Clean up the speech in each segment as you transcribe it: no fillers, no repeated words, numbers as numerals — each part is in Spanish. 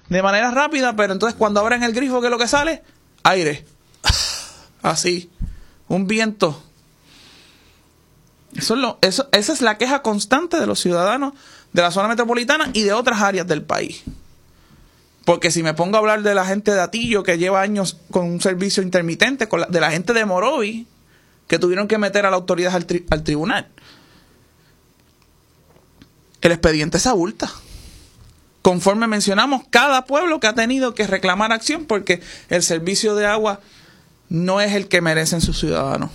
de manera rápida, pero entonces cuando abren el grifo, ¿qué es lo que sale? Aire. Así. Un viento. Esa es la queja constante de los ciudadanos de la zona metropolitana y de otras áreas del país. Porque si me pongo a hablar de la gente de Atillo, que lleva años con un servicio intermitente, de la gente de Morovis, que tuvieron que meter a la autoridad al tribunal, el expediente se abulta. Conforme mencionamos, cada pueblo que ha tenido que reclamar acción porque el servicio de agua no es el que merecen sus ciudadanos.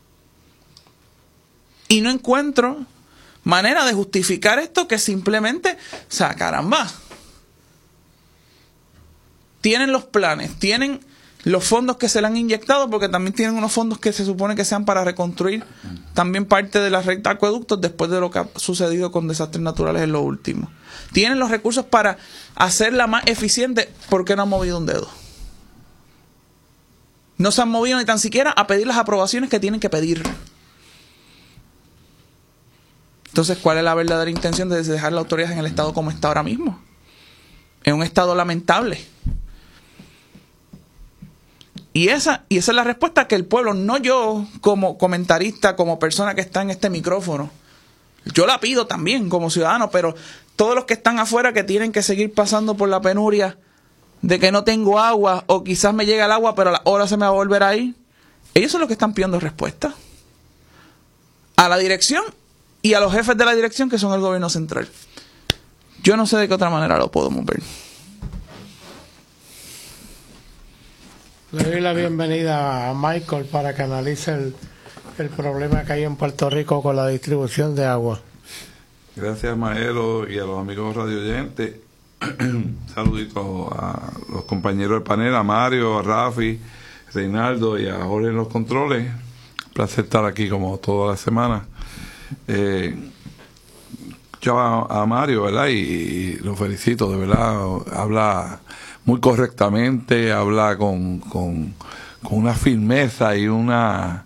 Y no encuentro manera de justificar esto que simplemente, o sea, caramba. Tienen los planes, tienen los fondos que se le han inyectado, porque también tienen unos fondos que se supone que sean para reconstruir también parte de la red de acueductos después de lo que ha sucedido con desastres naturales en lo último. Tienen los recursos para hacerla más eficiente. ¿Por qué no han movido un dedo? No se han movido ni tan siquiera a pedir las aprobaciones que tienen que pedir. Entonces, ¿cuál es la verdadera intención de dejar la autoridad en el estado como está ahora mismo? En un estado lamentable. Y esa es la respuesta que el pueblo, no yo como comentarista, como persona que está en este micrófono, yo la pido también como ciudadano, pero todos los que están afuera que tienen que seguir pasando por la penuria de que no tengo agua, o quizás me llega el agua pero a la hora se me va a volver a ir, ellos son los que están pidiendo respuesta a la dirección y a los jefes de la dirección, que son el gobierno central. Yo no sé de qué otra manera lo podemos ver. Le doy la bienvenida a Michael para que analice el problema que hay en Puerto Rico con la distribución de agua. Gracias, Maelo, y a los amigos radioyentes. Saluditos a los compañeros del panel, a Mario, a Rafi, Reinaldo y a Jorge en los controles. Un placer estar aquí como toda la semana. Yo a Mario, ¿verdad? Y lo felicito, de verdad. Habla muy correctamente, habla con una firmeza y una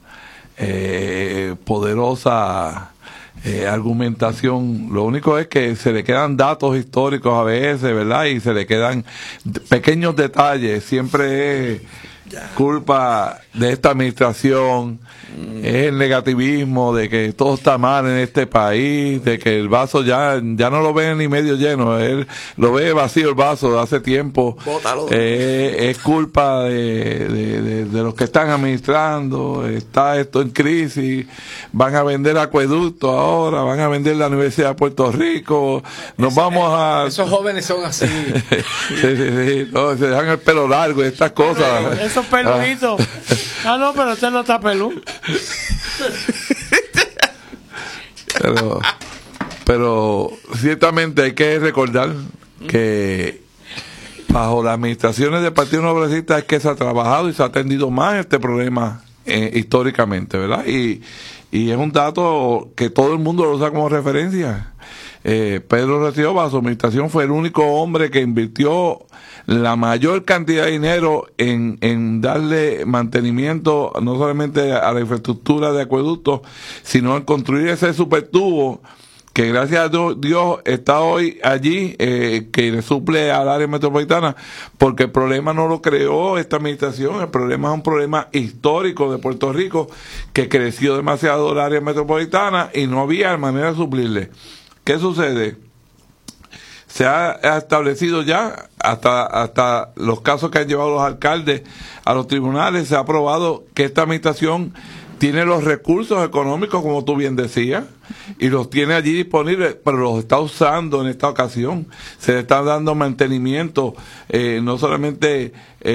poderosa argumentación. Lo único es que se le quedan datos históricos a veces, ¿verdad? Y se le quedan pequeños detalles. Siempre es culpa de esta administración, es el negativismo de que todo está mal en este país, de que el vaso ya no lo ve ni medio lleno, él lo ve vacío el vaso de hace tiempo. Es culpa de los que están administrando, está esto en crisis, van a vender acueductos ahora, van a vender la Universidad de Puerto Rico, esos jóvenes son así. sí, no, se dejan el pelo largo y estas cosas. Esos peluditos. No, pero usted no está pelú. Pero ciertamente hay que recordar que bajo las administraciones del Partido No Progresista es que se ha trabajado y se ha atendido más este problema históricamente, ¿verdad? Y es un dato que todo el mundo lo usa como referencia. Pedro Rosselló, bajo su administración, fue el único hombre que invirtió la mayor cantidad de dinero en darle mantenimiento no solamente a la infraestructura de acueductos, sino en construir ese supertubo que gracias a Dios está hoy allí, que le suple al área metropolitana, porque el problema no lo creó esta administración, el problema es un problema histórico de Puerto Rico, que creció demasiado el área metropolitana y no había manera de suplirle. ¿Qué sucede? Se ha establecido ya, hasta los casos que han llevado los alcaldes a los tribunales, se ha probado que esta administración tiene los recursos económicos, como tú bien decías, y los tiene allí disponibles, pero los está usando en esta ocasión. Se le está dando mantenimiento, no solamente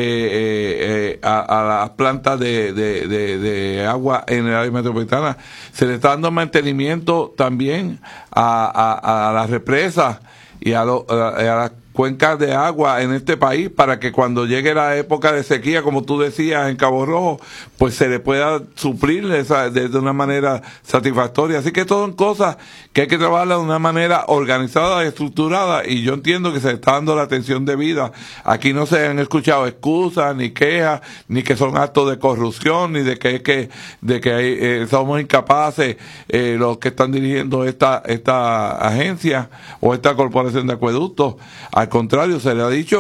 a las plantas de agua en el área metropolitana, se le está dando mantenimiento también a las represas y a las cuencas de agua en este país, para que cuando llegue la época de sequía, como tú decías, en Cabo Rojo, pues se le pueda suplir de una manera satisfactoria. Así que todas son cosas que hay que trabajarlas de una manera organizada y estructurada, y yo entiendo que se está dando la atención debida. Aquí no se han escuchado excusas, ni quejas, ni que son actos de corrupción, ni de que somos incapaces los que están dirigiendo esta agencia o esta corporación de acueductos. Al contrario, se le ha dicho